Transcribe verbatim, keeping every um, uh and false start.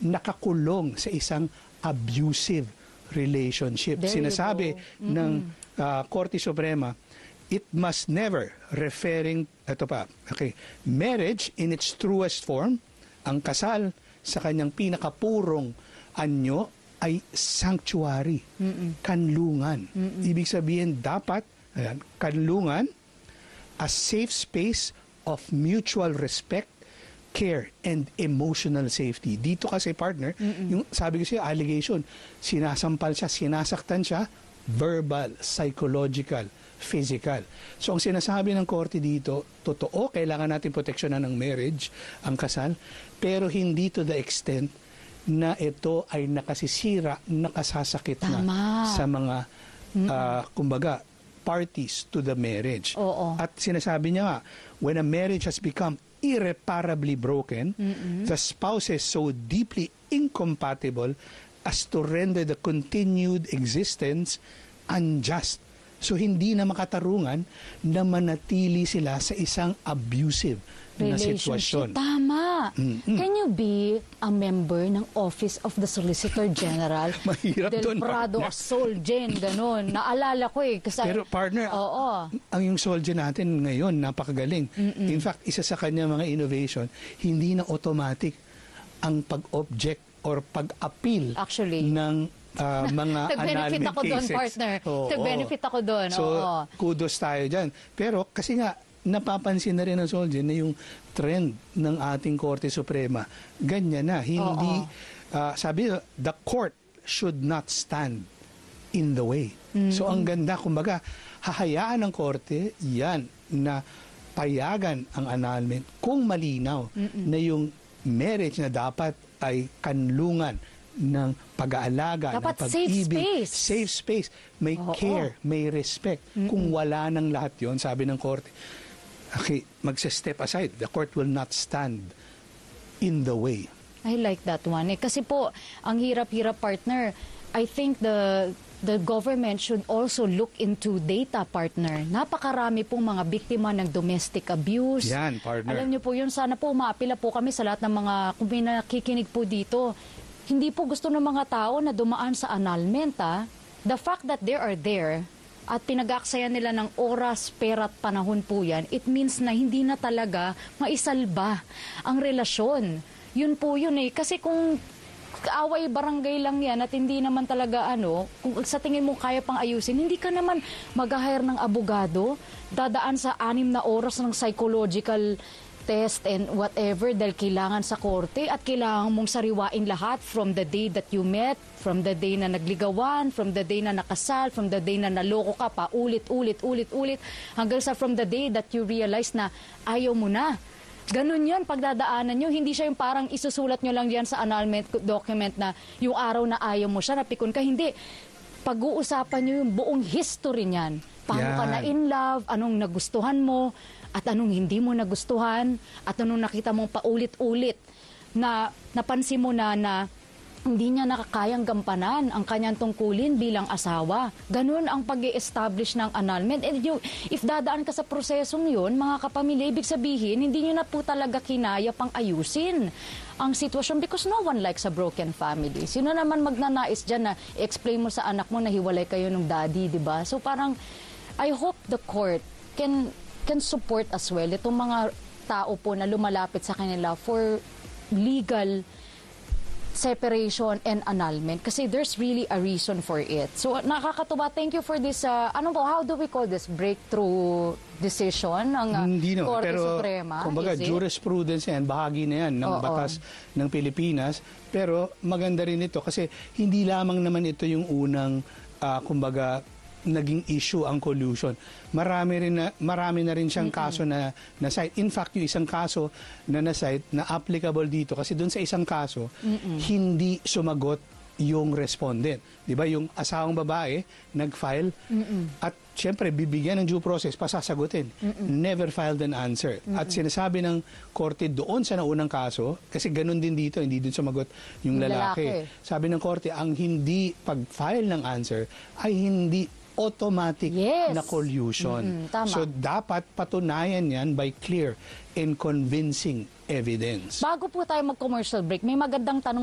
nakakulong sa isang abusive relationship. There you Sinasabi go. Mm-mm. ng uh, Korte Suprema, it must never, referring, ito pa, okay, marriage in its truest form, ang kasal sa kanyang pinakapurong anyo ay sanctuary, Mm-mm. kanlungan. Mm-mm. Ibig sabihin, dapat, ayan, kanlungan, a safe space of mutual respect, care, and emotional safety. Dito kasi, partner, Mm-mm. yung sabi ko siya, allegation, sinasampal siya, sinasaktan siya, verbal, psychological, physical. So, ang sinasabi ng korte dito, totoo, kailangan natin proteksyonan ng marriage, ang kasal, pero hindi to the extent na ito ay nakasisira, nakasasakit Tama. na sa mga, uh, kumbaga, parties to the marriage. Oo. At sinasabi niya nga, when a marriage has become irreparably broken, Mm-mm. the spouse is so deeply incompatible as to render the continued existence unjust. So hindi na makatarungan na manatili sila sa isang abusive na sitwasyon. Tama. Mm-mm. Can you be a member ng Office of the Solicitor General? Mahirap Del doon, Prado partner. Asol, Jen, ganun. Naalala ko eh. Kasi, Pero partner, oo. ang yung soldier natin ngayon, napakagaling. Mm-mm. In fact, isa sa kanya mga innovation, hindi na automatic ang pag-object or pag-appeal Actually. ng ah, mga Nag-benefit annulment ako doon, cases. partner. Oo. Nag-benefit ako doon. So, Oo. kudos tayo dyan. Pero kasi nga, napapansin na rin ng soldier na yung trend ng ating Korte Suprema, ganyan na. Hindi, ah, sabi, the court should not stand in the way. So, ang ganda, kumbaga, hahayaan ng korte, yan, na payagan ang annulment kung malinaw na yung marriage na dapat ay kanlungan ng pag-aalaga, Dapat ng safe pag-ibig, space. safe space, may Oo. care, may respect. Kung wala ng lahat yon, sabi ng korte, okay, magsa-step aside. The court will not stand in the way. I like that one. Eh. Kasi po, ang hirap-hirap, partner, I think the the government should also look into data, partner. Napakarami pong mga biktima ng domestic abuse. Yan, partner. Alam niyo po yun, sana po maapila po kami sa lahat ng mga, kung may nakikinig po dito, hindi po gusto ng mga tao na dumaan sa annulment, ah. The fact that they are there at pinag-aaksayan nila ng oras, pera at panahon po yan, it means na hindi na talaga maisalba ang relasyon. Yun po yun eh. Kasi kung away barangay lang yan at hindi naman talaga ano, kung sa tingin mo kaya pang ayusin, hindi ka naman mag-hire ng abogado, dadaan sa anim na oras ng psychological test and whatever dahil kailangan sa korte at kailangan mong sariwain lahat from the day that you met, from the day na nagligawan, from the day na nakasal, from the day na naloko ka pa, ulit, ulit, ulit, ulit, hanggang sa from the day that you realize na ayaw mo na. Ganun yan, pagdadaanan nyo. Hindi siya yung parang isusulat nyo lang yan sa annulment document na yung araw na ayaw mo siya, napikon ka. Hindi. Pag-uusapan nyo yung buong history niyan. Paano Yan. ka na in love, anong nagustuhan mo, at anong hindi mo nagustuhan, at anong nakita mong paulit-ulit na napansin mo na na hindi niya nakakayang gampanan ang kanyang tungkulin bilang asawa. Ganun ang pag-i-establish ng annulment. And you, if dadaan ka sa prosesong yun, mga kapamilya, ibig sabihin, hindi niyo na po talaga kinaya pang ayusin ang sitwasyon because no one likes a broken family. Sino naman magnanais dyan na explain mo sa anak mo na hiwalay kayo ng daddy, di ba? So parang, I hope the court can can support as well itong mga tao po na lumalapit sa kanila for legal separation and annulment kasi there's really a reason for it. So nakakatuwa. Thank you for this, uh, ano po, how do we call this? Breakthrough decision ng uh, Hindi no, Korte pero Suprema? kumbaga is it? jurisprudence yan, bahagi na yan ng Oo. batas ng Pilipinas. Pero maganda rin ito kasi hindi lamang naman ito yung unang uh, kumbaga naging issue ang collusion. Marami rin na marami na rin siyang mm-hmm. kaso na na-cite. In fact, yung isang kaso na na-cite na applicable dito kasi doon sa isang kaso mm-hmm. hindi sumagot yung respondent. 'Di ba? Yung asawang babae nag-file mm-hmm. at syempre bibigyan ng due process pasasagutin. Mm-hmm. Never filed an answer. Mm-hmm. At sinasabi ng korte doon sa naunang kaso kasi ganun din dito, hindi doon sumagot yung lalaki. lalaki. Sabi ng korte, ang hindi pag-file ng answer ay hindi automatic yes. na collusion. Mm-hmm, tama. So, dapat patunayan yan by clear and convincing evidence. Bago po tayo mag-commercial break, may magandang tanong